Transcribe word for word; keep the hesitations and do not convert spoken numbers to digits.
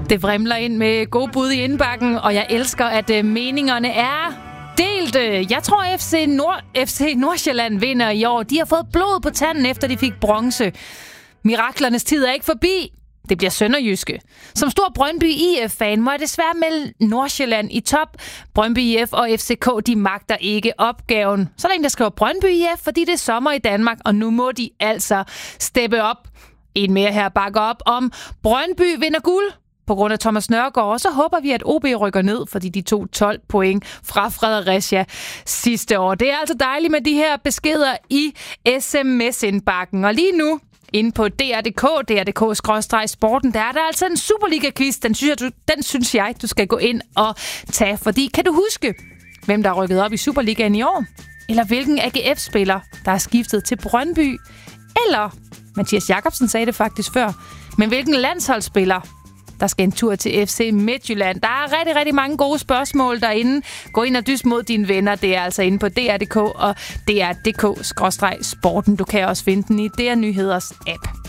Det vrimler ind med gode bud i indbakken, og jeg elsker, at øh, meningerne er delt. Jeg tror, F C, Nord- F C Nordsjælland vinder i år. De har fået blod på tanden, efter de fik bronze. Miraklernes tid er ikke forbi. Det bliver sønderjyske. Som stor Brøndby I F-fan må jeg desværre melde Nordsjælland i top. Brøndby I F og F C K, de magter ikke opgaven. Så længe der skriver Brøndby I F, fordi det er sommer i Danmark, og nu må de altså steppe op. En mere her bakker op om Brøndby vinder guld på grund af Thomas Nørgaard, og så håber vi, at O B rykker ned, fordi de tog tolv point fra Fredericia sidste år. Det er altså dejligt med de her beskeder i sms-indbakken, og lige nu inde på D R punktum D K, D R punktum D K sporten, der er der altså en Superliga-quiz. Den synes, jeg, du, den synes jeg, du skal gå ind og tage, fordi kan du huske, hvem der er rykket op i Superligaen i år? Eller hvilken A G F-spiller, der er skiftet til Brøndby? Eller, Mathias Jakobsen sagde det faktisk før, men hvilken landsholdsspiller, der skal en tur til F C Midtjylland? Der er rigtig, rigtig mange gode spørgsmål derinde. Gå ind og dys mod dine venner. Det er altså inde på D R punktum D K og D R punktum D K sporten. Du kan også finde den i D R Nyheders app.